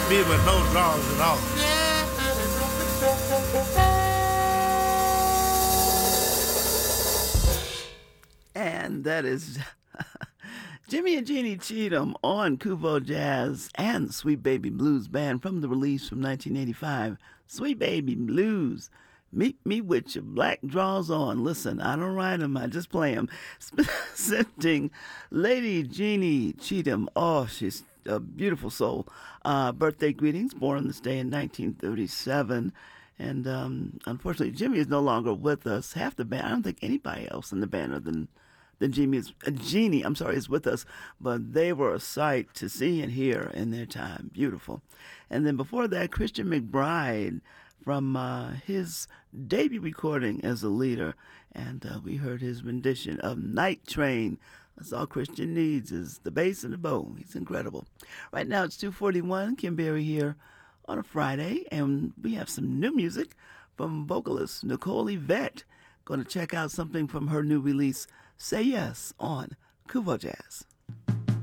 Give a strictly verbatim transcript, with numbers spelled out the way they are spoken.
me with no draws at all. And that is Jimmy and Jeannie Cheatham on Kuvo Jazz and Sweet Baby Blues Band from the release from nineteen eighty-five, Sweet Baby Blues. Meet me with your black draws on. Listen, I don't write them, I just play them. Sending Lady Jeannie Cheatham. Oh, she's a beautiful soul. Uh, birthday greetings, born on this day in nineteen thirty-seven. And um, unfortunately, Jimmy is no longer with us. Half the band, I don't think anybody else in the band other than, than Jimmy is, uh, Jeannie, I'm sorry, is with us. But they were a sight to see and hear in their time. Beautiful. And then before that, Christian McBride from uh, his debut recording as a leader. And uh, we heard his rendition of Night Train. That's all Christian needs is the bass and the bow. He's incredible. Right now it's two forty-one. Kim Berry here on a Friday, and we have some new music from vocalist Nicole Yvette. Going to check out something from her new release, Say Yes, on Kuvo Jazz.